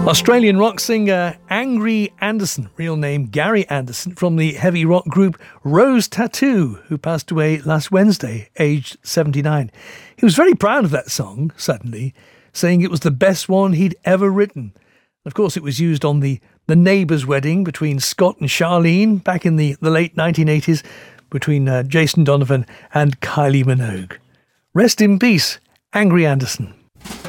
Australian rock singer Angry Anderson, real name Gary Anderson, from the heavy rock group Rose Tattoo, who passed away last Wednesday, aged 79. He was very proud of that song, suddenly, saying it was the best one he'd ever written. Of course, it was used on the neighbour's wedding between Scott and Charlene back in the late 1980s, between Jason Donovan and Kylie Minogue. Rest in peace, Angry Anderson.